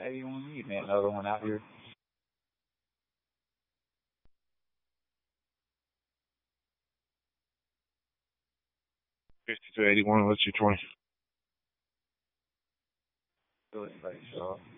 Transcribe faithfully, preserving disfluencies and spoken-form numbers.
Hey, you want me, man? Another one out here. fifty to eighty-one, what's your twenty? Go ahead, buddy. So,